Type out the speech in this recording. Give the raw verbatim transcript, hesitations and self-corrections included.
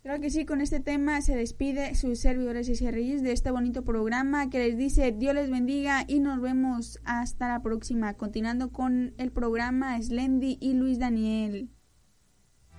Claro que sí, con este tema se despide sus servidores y serrillos de este bonito programa que les dice Dios les bendiga y nos vemos hasta la próxima. Continuando con el programa Slendy y Luis Daniel.